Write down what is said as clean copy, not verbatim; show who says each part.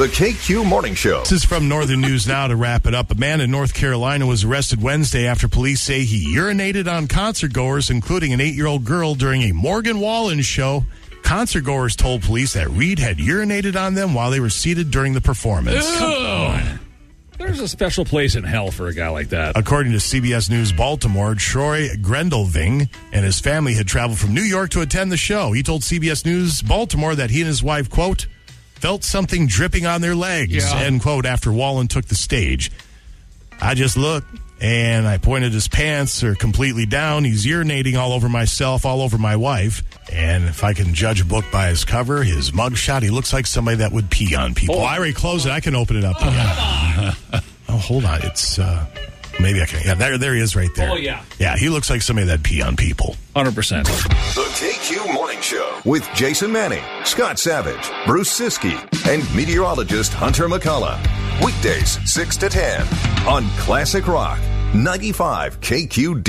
Speaker 1: The KQ Morning Show.
Speaker 2: This is from Northern News Now to wrap it up. A man in North Carolina was arrested Wednesday after police say he urinated on concertgoers, including an 8-year-old girl, during a Morgan Wallen show. Concertgoers told police that Reed had urinated on them while they were seated during the performance.
Speaker 3: There's a special place in hell for a guy like that.
Speaker 2: According to CBS News Baltimore, Troy Grendelving and his family had traveled from New York to attend the show. He told CBS News Baltimore that he and his wife, quote, felt something dripping on their legs, end quote, after Wallen took the stage. I just looked, and I pointed his pants are completely down. He's urinating all over myself, all over my wife. And if I can judge a book by his cover, his mugshot, he looks like somebody that would pee on people. I already closed it. I can open it up again. Oh, hold on. It's, maybe I can. Yeah, there he is right there.
Speaker 3: Oh, yeah.
Speaker 2: Yeah, he looks like somebody that'd pee on people.
Speaker 3: 100%.
Speaker 1: The KQ Morning Show with Jason Manning, Scott Savage, Bruce Siskey, and meteorologist Hunter McCullough. Weekdays 6 to 10 on Classic Rock 95 KQD.